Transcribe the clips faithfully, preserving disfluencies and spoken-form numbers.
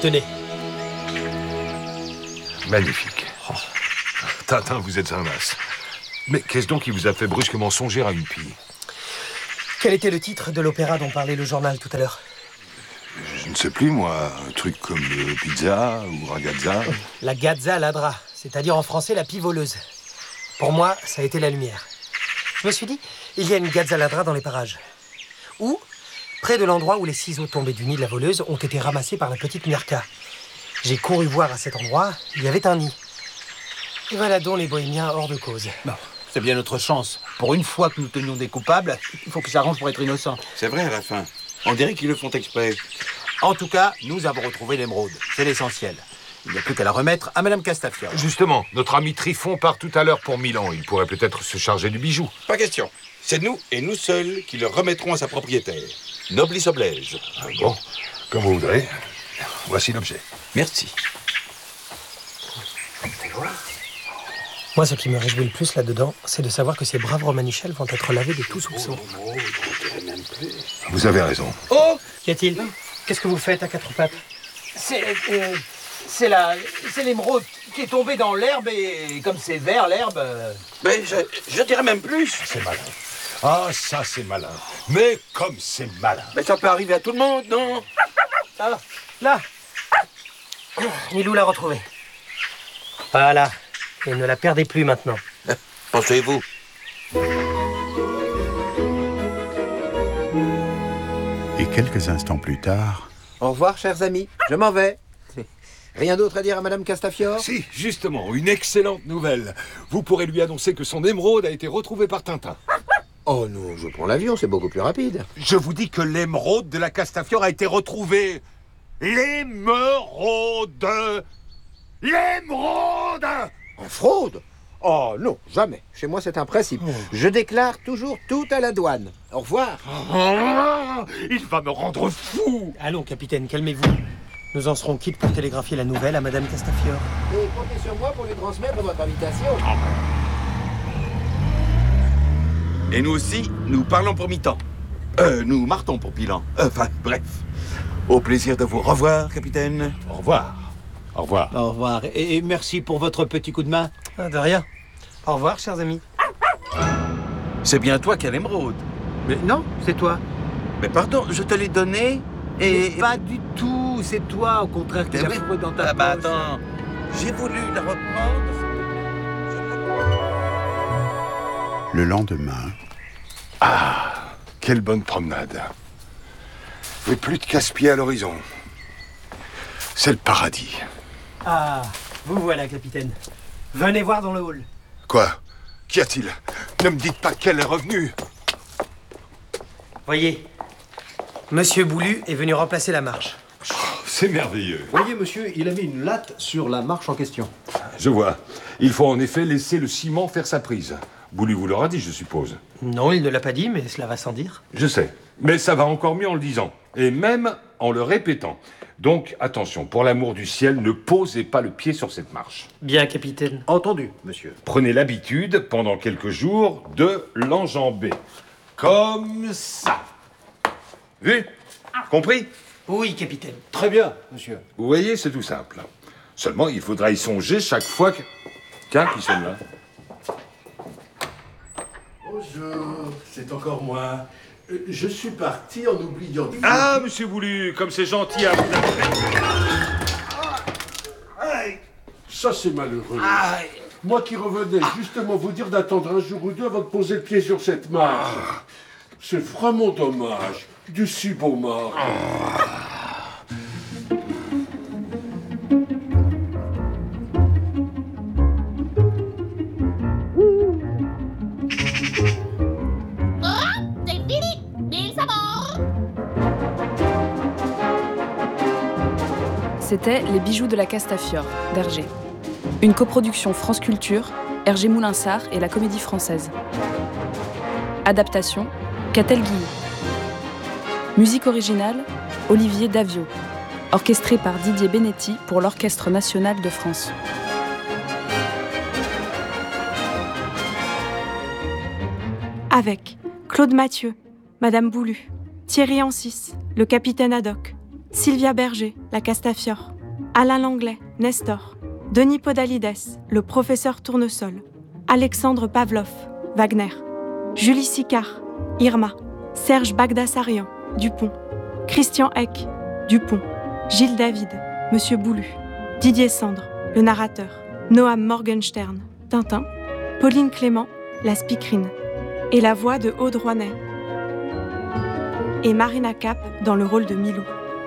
Tenez. Magnifique. Oh. Tintin, vous êtes un as. Mais qu'est-ce donc qui vous a fait brusquement songer à une pie? Quel était le titre de l'opéra dont parlait le journal tout à l'heure? Je ne sais plus, moi. Un truc comme euh, pizza ou ragazza. La gazza ladra, c'est-à-dire en français la pie voleuse. Pour moi, ça a été la lumière. Je me suis dit, il y a une gazza ladra dans les parages. Ou, près de l'endroit où les ciseaux tombés du nid de la voleuse ont été ramassés par la petite Mirka. J'ai couru voir à cet endroit, il y avait un nid. Et voilà donc les bohémiens hors de cause. Bon, c'est bien notre chance. Pour une fois que nous tenions des coupables, il faut qu'ils s'arrangent pour être innocents. C'est vrai à la fin. On dirait qu'ils le font exprès. En tout cas, nous avons retrouvé l'émeraude. C'est l'essentiel. Il n'y a plus qu'à la remettre à Madame Castafiore. Justement, notre ami Trifon part tout à l'heure pour Milan. Il pourrait peut-être se charger du bijou. Pas question. C'est nous et nous seuls qui le remettrons à sa propriétaire. Noblis oblige. Ah bon, comme vous voudrez. Voici l'objet. Merci. Moi, ce qui me réjouit le plus là-dedans, c'est de savoir que ces braves Romanichels vont être lavés de tout soupçon. Vous avez raison. Oh! Qu'y a-t-il? Qu'est-ce que vous faites à quatre pattes? C'est... Euh, c'est la... C'est l'émeraude qui est tombée dans l'herbe et comme c'est vert, l'herbe... Euh... Mais je, je dirais même plus. C'est malin. Ah, ça, c'est malin. Mais comme c'est malin. Mais ça peut arriver à tout le monde, non? Ah, là. Milou l'a retrouvée. Voilà. Et ne la perdez plus maintenant. Pensez-vous? Et quelques instants plus tard... Au revoir, chers amis. Je m'en vais. Rien d'autre à dire à Madame Castafiore? Si, justement, une excellente nouvelle. Vous pourrez lui annoncer que son émeraude a été retrouvée par Tintin. Oh non, je prends l'avion, c'est beaucoup plus rapide. Je vous dis que l'émeraude de la Castafiore a été retrouvée. L'émeraude! L'émeraude! En fraude? Oh non, jamais. Chez moi, c'est un principe. Je déclare toujours tout à la douane. Au revoir. Oh, il va me rendre fou! Allons, capitaine, calmez-vous. Nous en serons quittes pour télégraphier la nouvelle à Madame Castafiore. Et comptez sur moi pour lui transmettre votre invitation. Et nous aussi, nous parlons pour mi-temps. Euh, nous martons pour bilan. Enfin, bref. Au plaisir de vous revoir, capitaine. Au revoir. Au revoir. Au revoir. Et, et merci pour votre petit coup de main. Ah, de rien. Au revoir, chers amis. C'est bien toi qui as l'émeraude. Mais non, c'est toi. Mais pardon, je te l'ai donné et... Mais pas du tout, c'est toi, au contraire, qui Eh l'as oui. fourré dans ta Ah bah poche. attends, j'ai voulu la reprendre. Le lendemain... Ah, quelle bonne promenade. Et plus de casse-pieds à l'horizon. C'est le paradis. Ah, vous voilà, capitaine. Venez voir dans le hall. Quoi? Qu'y a-t-il? Ne me dites pas qu'elle est revenue. Voyez, Monsieur Boulu est venu remplacer la marche. Oh, c'est merveilleux. Voyez, monsieur, il a mis une latte sur la marche en question. Je vois. Il faut en effet laisser le ciment faire sa prise. Boulu vous l'aura dit, je suppose. Non, il ne l'a pas dit, mais cela va sans dire. Je sais. Mais ça va encore mieux en le disant. Et même en le répétant. Donc, attention, pour l'amour du ciel, ne posez pas le pied sur cette marche. Bien, capitaine. Entendu, monsieur. Prenez l'habitude, pendant quelques jours, de l'enjamber. Comme ça. Vu? Compris? Oui, capitaine. Très bien, monsieur. Vous voyez, c'est tout simple. Seulement, il faudra y songer chaque fois que... Tiens, qui sonne là? Bonjour, c'est encore moi. Euh, Je suis parti en oubliant... de- Ah, monsieur Boulu, comme c'est gentil à vous d'appeler. Ça, c'est malheureux. Moi qui revenais justement vous dire d'attendre un jour ou deux avant de poser le pied sur cette marche. C'est vraiment dommage. Du si beau marbre. C'est fini, mille sabords. C'était Les bijoux de la Castafiore, d'Hergé. Une coproduction France Culture, Hergé Moulinsart et la Comédie Française. Adaptation, Catel Guillou. Musique originale, Olivier Davio. Orchestré par Didier Benetti pour l'Orchestre National de France. Avec Claude Mathieu, Madame Boulu, Thierry Ancis, le capitaine Haddock, Sylvia Berger, la Castafiore, Alain Langlais, Nestor, Denis Podalides, le professeur Tournesol, Alexandre Pavlov, Wagner, Julie Sicard, Irma, Serge Bagdasarian, Dupont, Christian Eck, Dupont, Gilles David, Monsieur Boulu, Didier Sandre, le narrateur, Noam Morgenstern, Tintin, Pauline Clément, la speakerine, et la voix de Aude Rouanet, et Marina Cap dans le rôle de Milou.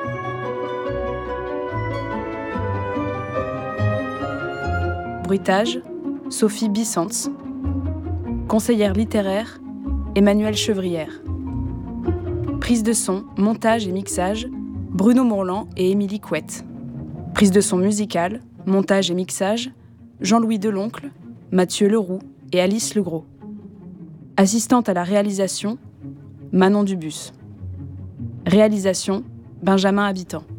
Bruitage, Sophie Bissantz. Conseillère littéraire, Emmanuelle Chevrière. Prise de son, montage et mixage, Bruno Mourlan et Émilie Couette. Prise de son musicale, montage et mixage, Jean-Louis Deloncle, Mathieu Leroux et Alice Legros. Assistante à la réalisation, Manon Dubus. Réalisation, Benjamin Habitant.